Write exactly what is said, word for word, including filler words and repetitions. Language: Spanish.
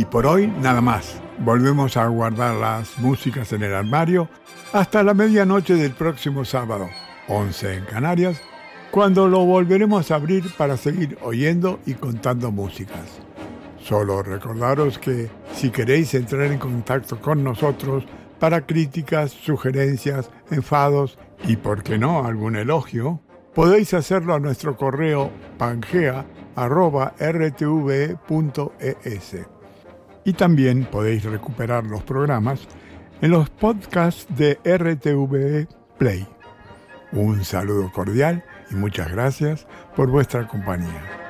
por hoy nada más. Volvemos a guardar las músicas en el armario hasta la medianoche del próximo sábado, once en Canarias, cuando lo volveremos a abrir para seguir oyendo y contando músicas. Solo recordaros que si queréis entrar en contacto con nosotros para críticas, sugerencias, enfados y, por qué no, algún elogio, podéis hacerlo a nuestro correo pangea arroba r t v e punto e s. Y también podéis recuperar los programas en los podcasts de R T V E Play. Un saludo cordial y muchas gracias por vuestra compañía.